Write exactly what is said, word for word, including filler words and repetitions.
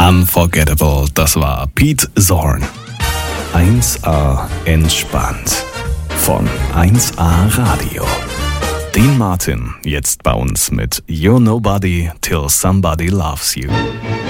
Unforgettable, das war Pete Zorn. eins A entspannt von eins A Radio. Dean Martin jetzt bei uns mit You're Nobody Till Somebody Loves You.